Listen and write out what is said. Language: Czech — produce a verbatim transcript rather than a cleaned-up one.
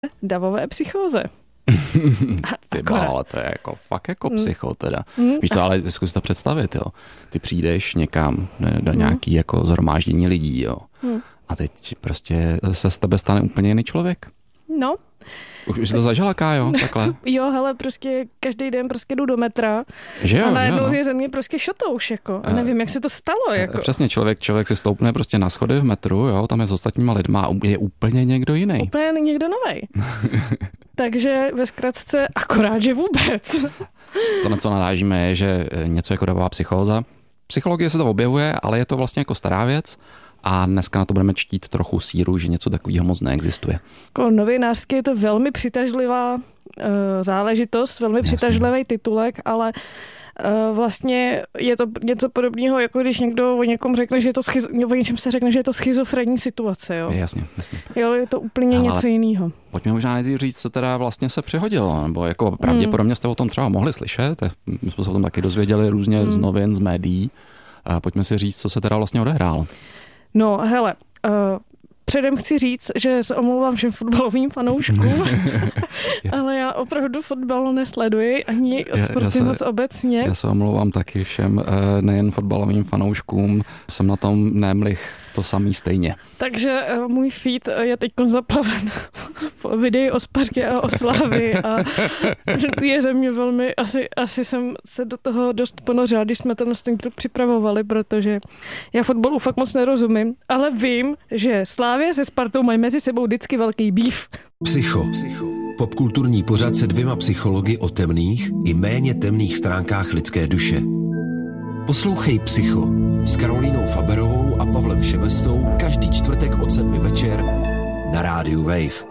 davové psychóze. Ty bá, ale to je jako fakt jako psycho teda. Mm. Víš co, ale zkus to představit, jo. Ty přijdeš někam do, do nějaký mm. jako zhromáždění lidí, jo. Mm. A teď prostě se z tebe stane úplně jiný člověk. No. Už, už jsi to zažila, Kájo, takhle? Jo, hele, prostě každý den prostě jdu do metra že jo, a najednou no. je ze mě prostě šotouš, jako. A nevím, jak se to stalo, jako. Přesně, člověk, člověk si stoupne prostě na schody v metru, jo, tam je s ostatníma lidma a je úplně někdo jiný. Úplně někdo novej. Takže ve zkratce akorát, že vůbec. To, na co narážíme, je, že něco jako davová psychóza. Psychologie se to objevuje, ale je to vlastně jako stará věc. A dneska na to budeme čtít trochu síru, že něco takového moc neexistuje. Jako novinářsky je to velmi přitažlivá uh, záležitost, velmi Jasně. přitažlivý titulek, ale uh, vlastně je to něco podobného, jako když někdo o někom řekne, že je to schizo, o něčem se řekne, že je to schizofrenní situace. Jo? Jasně, jasně. Jo, je to úplně ale něco jiného. Pojďme možná nejdřív říct, co teda vlastně se přihodilo, nebo jako pravděpodobně jste o tom třeba mohli slyšet, my jsme se o tom taky dozvěděli různě hmm. z novin, z médií. A pojďme si říct, co se teda vlastně odehrálo. No, hele, uh, předem chci říct, že se omlouvám všem fotbalovým fanouškům, ale já opravdu fotbal nesleduji, ani sporty moc obecně. Já se omlouvám taky všem, nejen fotbalovým fanouškům, jsem na tom nemlich to samý stejně. Takže uh, můj feed je teď zaplaven videí o Spartě a o Slavii a je ze mě velmi, asi, asi jsem se do toho dost ponořila, když jsme ten klub připravovali, protože já fotbalu fakt moc nerozumím, ale vím, že Slavie se Spartou mají mezi sebou vždycky velký býv. Psycho. Popkulturní pořad se dvěma psychologi o temných i méně temných stránkách lidské duše. Poslouchej Psycho s Karolínou Faberovou a Pavlem Šebestou každý čtvrtek od sedmi večer na rádiu Wave.